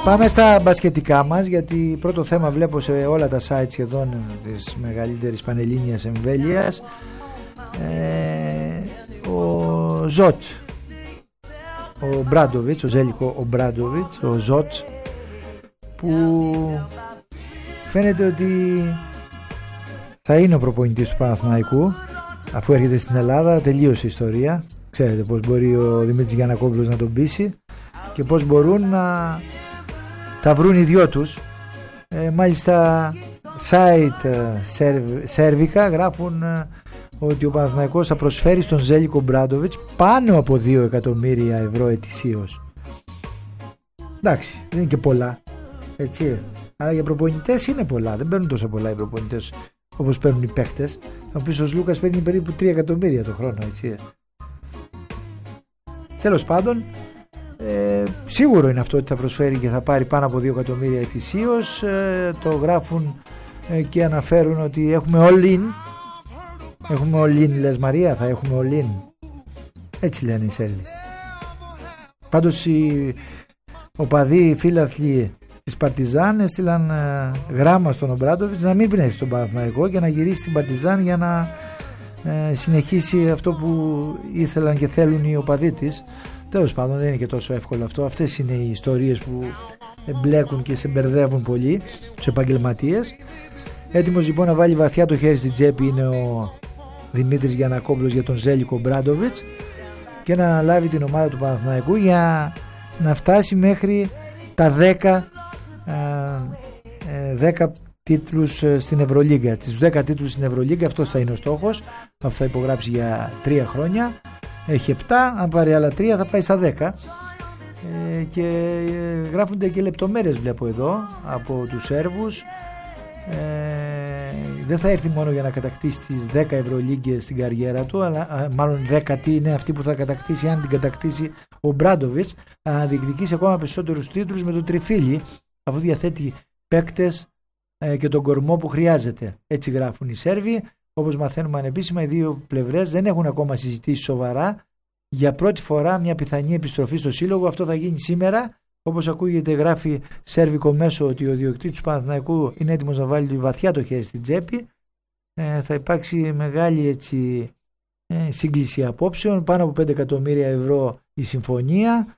Πάμε στα μπασκετικά μας, γιατί πρώτο θέμα βλέπω σε όλα τα site σχεδόν της μεγαλύτερης πανελλήνιας εμβέλειας. Ο Ζότς, ο Μπράντοβιτς, ο Ζέλικο ο Μπράντοβιτς, ο Ζότς, που φαίνεται ότι θα είναι ο προπονητής του Παναθηναϊκού αφού έρχεται στην Ελλάδα. Τελείωσε η ιστορία. Ξέρετε πως μπορεί ο Δημήτρης Γιαννακόπουλος να τον πείσει και πως μπορούν να τα βρουν οι δυο τους. Μάλιστα site σέρβικα γράφουν ότι ο Παναθηναϊκός θα προσφέρει στον Ζέλικο Μπράντοβιτς πάνω από 2 εκατομμύρια ευρώ ετησίως. Εντάξει, δεν είναι και πολλά, έτσι, αλλά για προπονητές είναι πολλά. Δεν παίρνουν τόσο πολλά οι προπονητές όπως παίρνουν οι παίχτες. Θα μου πεις ο Λούκας παίρνει περίπου 3 εκατομμύρια το χρόνο, έτσι. Τέλος πάντων, σίγουρο είναι αυτό ότι θα προσφέρει και θα πάρει πάνω από 2 εκατομμύρια ετησίως. Το γράφουν και αναφέρουν ότι έχουμε all-in. Έχουμε all-in, λες Μαρία, θα έχουμε all-in. Έτσι λένε οι Σέρβοι. Πάντως οι οπαδοί, οι φίλαθλοι της Παρτιζάν έστειλαν γράμμα στον Ομπράντοβιτς να μην πνεύσει στον Παναθηναϊκό και να γυρίσει στην Παρτιζάν για να συνεχίσει αυτό που ήθελαν και θέλουν οι οπαδοί της. Τέλος πάντων, δεν είναι και τόσο εύκολο αυτό. Αυτές είναι οι ιστορίες που εμπλέκουν και σε μπερδεύουν πολύ τους επαγγελματίες. Έτοιμος λοιπόν να βάλει βαθιά το χέρι στην τσέπη είναι ο Δημήτρης Γιαννακόπουλος για τον Ζέλικο Μπράντοβιτς και να αναλάβει την ομάδα του Παναθηναϊκού για να φτάσει μέχρι τα 10 τίτλους στην Ευρωλίγκα. Τις 10 τίτλους στην Ευρωλίγκα, αυτός θα είναι ο στόχος. Αυτό θα υπογράψει για 3 χρόνια. Έχει 7, αν πάρει άλλα 3 θα πάει στα 10. Και γράφονται και λεπτομέρειες, βλέπω εδώ, από τους Σέρβους. Δεν θα έρθει μόνο για να κατακτήσει τις 10 Ευρωλίγκες στην καριέρα του, αλλά μάλλον 10 είναι αυτή που θα κατακτήσει αν την κατακτήσει ο Μπράντοβιτς, να διεκδικήσει ακόμα περισσότερους τίτλους με το τριφύλι, αφού διαθέτει παίκτες και τον κορμό που χρειάζεται. Έτσι γράφουν οι Σέρβοι. Όπως μαθαίνουμε ανεπίσημα, οι δύο πλευρές δεν έχουν ακόμα συζητήσει σοβαρά για πρώτη φορά μια πιθανή επιστροφή στο σύλλογο. Αυτό θα γίνει σήμερα. Όπως ακούγεται, γράφει σέρβικο μέσο ότι ο διοκτήτης του Παναθηναϊκού είναι έτοιμος να βάλει βαθιά το χέρι στην τσέπη. Θα υπάρξει μεγάλη έτσι, σύγκληση απόψεων. Πάνω από 5 εκατομμύρια ευρώ η συμφωνία.